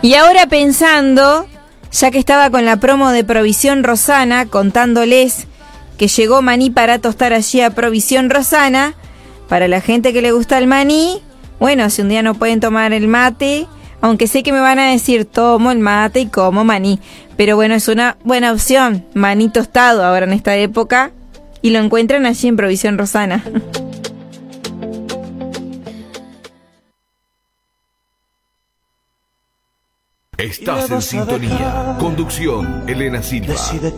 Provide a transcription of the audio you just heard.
Y ahora pensando, ya que estaba con la promo de Provisión Rosana, contándoles que llegó maní para tostar allí a Provisión Rosana, para la gente que le gusta el maní, bueno, si un día no pueden tomar el mate, aunque sé que me van a decir, tomo el mate y como maní, pero bueno, es una buena opción, maní tostado ahora en esta época, y lo encuentran allí en Provisión Rosana. Estás en sintonía. Conducción, Elena Silva.